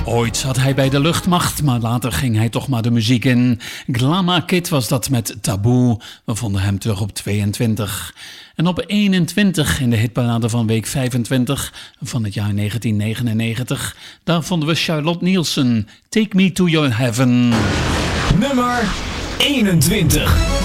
Ooit zat hij bij de luchtmacht, maar later ging hij toch maar de muziek in. Glama Kid was dat met Taboe. We vonden hem terug op 22. En op 21 in de hitparade van week 25 van het jaar 1999. Daar vonden we Charlotte Nielsen. Take Me to Your Heaven. Nummer 21.